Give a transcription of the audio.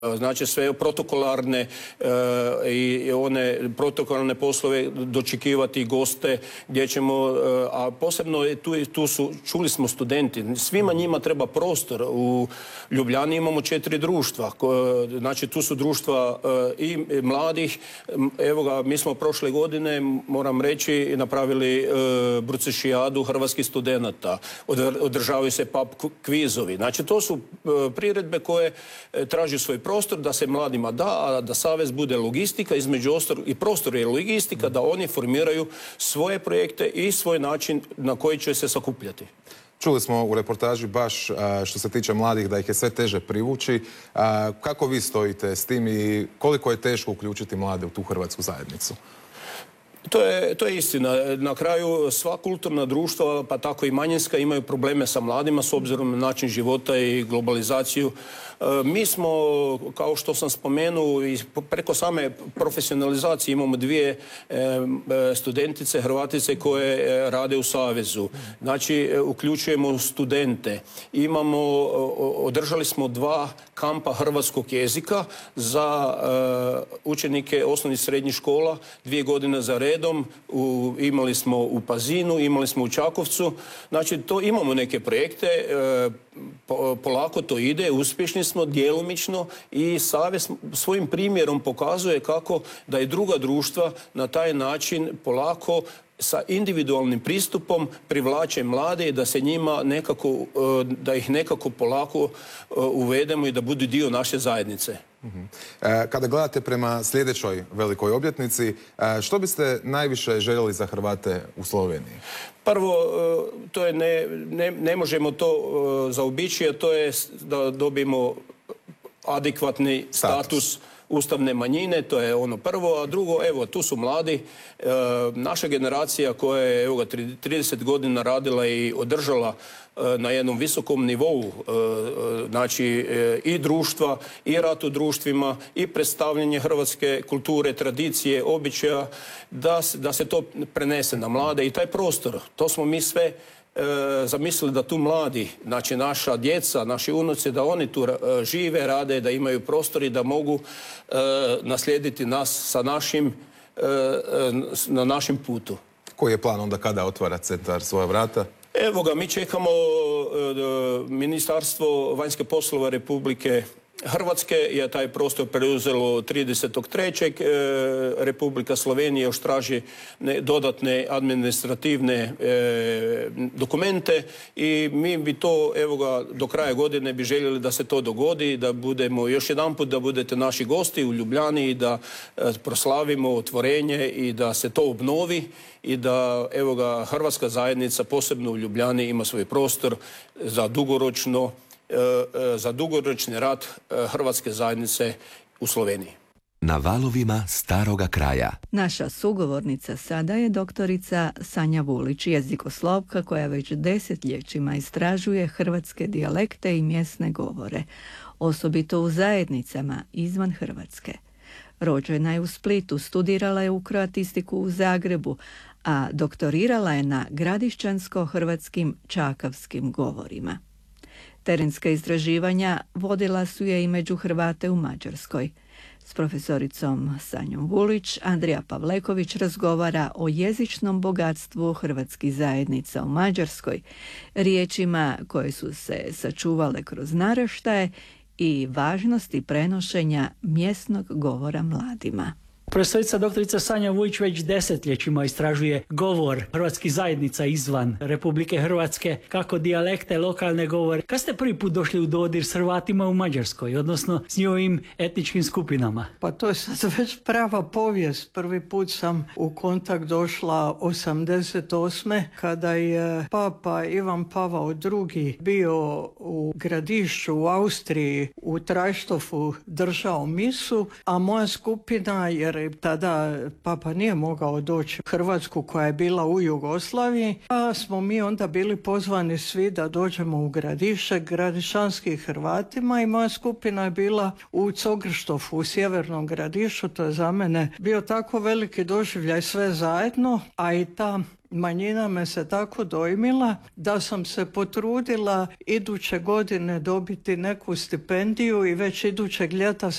Znači sve protokolarne i one protokolarne poslove, dočekivati goste gdje ćemo, a posebno tu su, čuli smo studenti, svima njima treba prostor. U Ljubljani imamo 4 društva, znači tu su društva i mladih. Evo ga, mi smo prošle godine, moram reći, napravili Brucešijadu hrvatskih studenata, održavaju se pub kvizovi. Znači to su priredbe koje traži svoj prostor da se mladima da, a da savez bude logistika, između ostalog i prostor je logistika, da oni formiraju svoje projekte i svoj način na koji će se sakupljati. Čuli smo u reportaži baš što se tiče mladih da ih je sve teže privući. Kako vi stojite s tim i koliko je teško uključiti mlade u tu hrvatsku zajednicu? To je istina. Na kraju sva kulturna društva, pa tako i manjinska, imaju probleme sa mladima s obzirom na način života i globalizaciju. Mi smo, kao što sam spomenuo, i preko same profesionalizacije imamo 2 studentice, Hrvatice, koje rade u Savezu. Znači, uključujemo studente. Održali smo 2 kampa hrvatskog jezika za učenike osnovnih i srednjih škola, 2 godine za redom. Imali smo u Pazinu, imali smo u Čakovcu. Znači, to imamo neke projekte, polako to ide, uspješni smo djelomično i Savez svojim primjerom pokazuje kako da i druga društva na taj način polako sa individualnim pristupom privlače mlade i da se njima nekako, da ih nekako polako uvedemo i da budu dio naše zajednice. Kada gledate prema sljedećoj velikoj obljetnici, što biste najviše željeli za Hrvate u Sloveniji? Prvo, to je ne možemo to zaobići, a to je da dobijemo adekvatni status ustavne manjine, to je ono prvo, a drugo, evo, tu su mladi, naša generacija koja je 30 godina radila i održala na jednom visokom nivou, znači i društva, i rad u društvima, i predstavljanje hrvatske kulture, tradicije, običaja, da se to prenese na mlade i taj prostor. To smo mi sve zamislili da tu mladi, znači naša djeca, naši unuci, da oni tu žive, rade, da imaju prostor i da mogu naslijediti nas sa na našem putu. Koji je plan onda kada otvara centar svoja vrata? Evo ga, mi čekamo Ministarstvo vanjskih poslova Republike Hrvatske je taj prostor preuzelo 30.3. Republika Slovenija još traži dodatne administrativne dokumente i mi bi to, evo ga, do kraja godine bi željeli da se to dogodi, da budemo još jedanput, da budete naši gosti u Ljubljani i da proslavimo otvorenje i da se to obnovi i da, evo ga, hrvatska zajednica, posebno u Ljubljani, ima svoj prostor za dugoročni rad hrvatske zajednice u Sloveniji. Na valovima staroga kraja. Naša sugovornica sada je doktorica Sanja Vulić, jezikoslovka koja već desetljećima istražuje hrvatske dijalekte i mjesne govore, osobito u zajednicama izvan Hrvatske. Rođena je u Splitu, studirala je u kroatistiku u Zagrebu, a doktorirala je na gradišćansko-hrvatskim čakavskim govorima. Terenska istraživanja vodila su je i među Hrvate u Mađarskoj. S profesoricom Sanjom Vulić, Andrija Pavleković razgovara o jezičnom bogatstvu hrvatskih zajednica u Mađarskoj, riječima koje su se sačuvale kroz naraštaje i važnosti prenošenja mjesnog govora mladima. Profesorica doktorica Sanja Vujić već desetljećima istražuje govor hrvatskih zajednica izvan Republike Hrvatske, kako dijalekte, lokalne govore. Kad ste prvi put došli u dodir s Hrvatima u Mađarskoj, odnosno s njihovim etničkim skupinama? Pa to je sad već prava povijest. Prvi put sam u kontakt došla 88. kada je papa Ivan Pavao II. Bio u Gradišću u Austriji, u Trajštofu držao misu, a moja skupina, jer tada papa nije mogao doći u Hrvatsku koja je bila u Jugoslaviji, pa smo mi onda bili pozvani svi da dođemo u Gradišće, gradišanskim Hrvatima, i moja skupina je bila u Cogrštofu, u sjevernom Gradišću. To je za mene bio tako veliki doživljaj sve zajedno, a i ta manjina me se tako dojmila da sam se potrudila iduće godine dobiti neku stipendiju i već idućeg ljeta